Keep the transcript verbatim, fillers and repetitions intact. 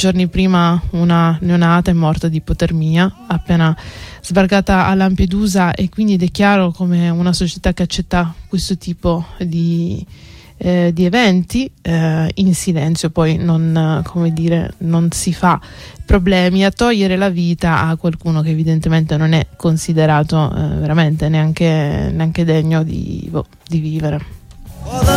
giorni prima una neonata è morta di ipotermia appena sbarcata a Lampedusa, e quindi è chiaro come una società che accetta questo tipo di, eh, di eventi eh, in silenzio poi non, come dire, non si fa problemi a togliere la vita a qualcuno che evidentemente non è considerato eh, veramente neanche, neanche degno di, boh, di vivere.